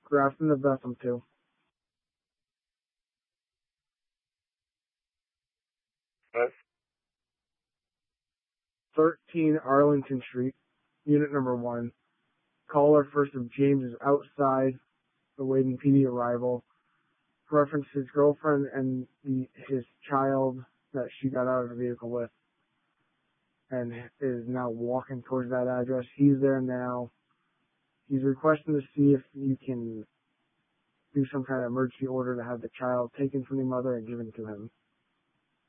Grafton to Bethlehem 2. 13 Arlington Street, unit number 1. Caller first of James is outside, awaiting PD arrival. Reference his girlfriend and his child that she got out of the vehicle with, and is now walking towards that address. He's there now. He's requesting to see if you can do some kind of emergency order to have the child taken from the mother and given to him.